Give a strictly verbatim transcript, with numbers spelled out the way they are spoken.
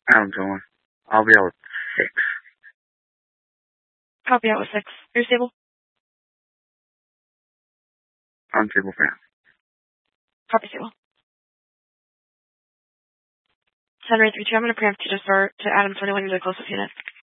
I'm going. I'll be out with six. Copy out with six. Are you stable? Unstable for now. Copy stable. ten three two, I'm going to preempt you to start to Adam twenty-one into the closest unit.